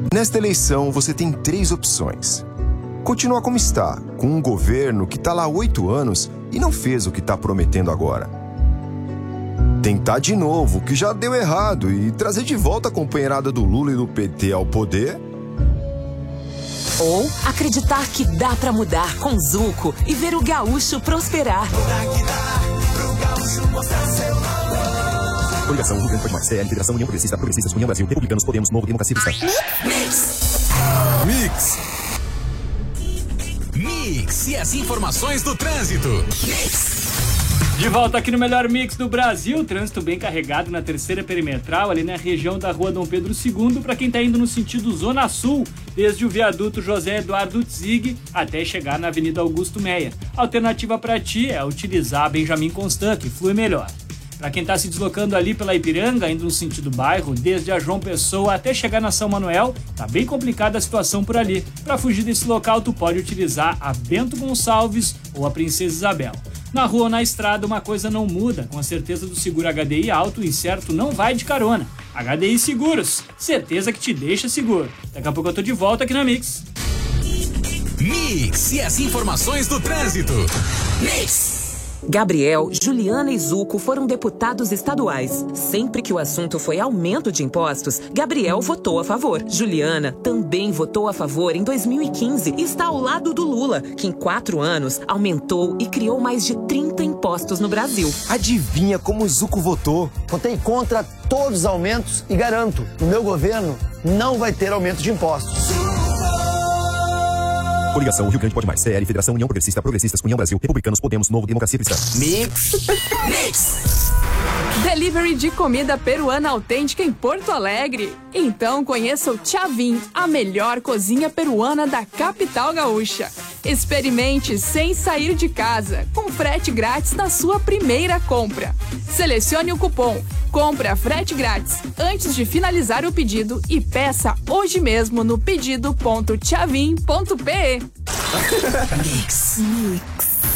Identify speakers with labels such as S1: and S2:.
S1: Nesta eleição, você tem 3 opções. Continuar como está, com um governo que está lá há 8 anos e não fez o que está prometendo agora. Tentar de novo, que já deu errado, e trazer de volta a companheirada do Lula e do PT ao poder.
S2: Ou acreditar que dá pra mudar com Zuco e ver o gaúcho prosperar.
S3: Coligação Rio Grande Pode Mais, CL, Federação União Progressista, Progressistas, União Brasil, Republicanos, Podemos, Novo, Democracia Cristã.
S4: Mix e as informações do trânsito.
S5: De volta aqui no melhor mix do Brasil, trânsito bem carregado na terceira perimetral, ali na região da rua Dom Pedro II, para quem está indo no sentido Zona Sul, desde o viaduto José Eduardo Zig até chegar na Avenida Augusto Meia. A alternativa para ti é utilizar a Benjamin Constant, que flui melhor. Para quem está se deslocando ali pela Ipiranga, indo no sentido bairro, desde a João Pessoa até chegar na São Manuel, tá bem complicada a situação por ali. Para fugir desse local, tu pode utilizar a Bento Gonçalves ou a Princesa Isabel. Na rua ou na estrada, uma coisa não muda. Com a certeza do seguro HDI alto, o incerto não vai de carona. HDI Seguros, certeza que te deixa seguro. Daqui a pouco eu tô de volta aqui na Mix.
S4: Mix e as informações do trânsito. Mix.
S2: Gabriel, Juliana e Zuco foram deputados estaduais. Sempre que o assunto foi aumento de impostos, Gabriel votou a favor. Juliana também votou a favor em 2015 e está ao lado do Lula, que em 4 anos aumentou e criou mais de 30 impostos no Brasil.
S1: Adivinha como o Zuco votou?
S6: Votei contra todos os aumentos e garanto, no meu governo não vai ter aumento de impostos.
S3: Coligação Rio Grande Pode Mais, CL, Federação União Progressista, Progressistas, União Brasil, Republicanos, Podemos, Novo, Democracia Cristã.
S4: Mix.
S7: Delivery de comida peruana autêntica em Porto Alegre. Então conheça o Chavin, a melhor cozinha peruana da capital gaúcha. Experimente sem sair de casa, com frete grátis na sua primeira compra. Selecione o cupom Compra Frete Grátis antes de finalizar o pedido e peça hoje mesmo no pedido.chavin.pe.
S4: Mix.